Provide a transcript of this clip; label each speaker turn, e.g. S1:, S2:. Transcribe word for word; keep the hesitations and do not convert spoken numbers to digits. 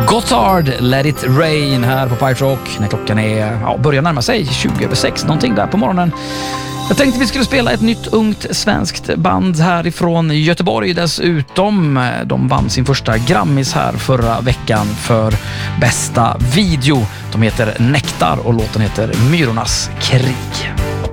S1: Gotthard, Let It Rain här på Pirate Rock när klockan är, ja, börjar närma sig tjugo över sex, någonting där på morgonen. Jag tänkte vi skulle spela ett nytt ungt svenskt band härifrån Göteborg dessutom. De vann sin första Grammis här förra veckan för bästa video. De heter Nektar och låten heter Myrornas krig.